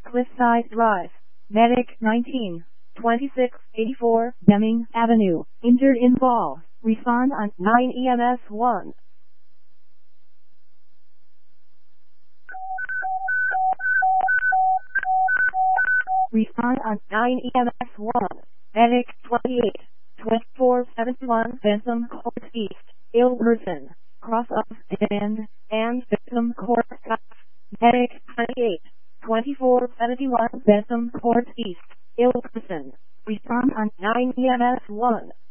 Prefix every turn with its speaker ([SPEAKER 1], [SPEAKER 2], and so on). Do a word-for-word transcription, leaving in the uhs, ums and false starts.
[SPEAKER 1] Cliffside Drive, Medic nineteen, twenty-six eighty-four Deming Avenue, injured in fall. Respond on nine E M S one. Respond on nine E M S one. Medic twenty-eight, twenty-four seventy-one Bentham Court East, ill person, cross of and, and Bentham Court South. Medic twenty-eight, twenty-four seventy-one Bentham Court East, ill person. Respond on nine E M S one.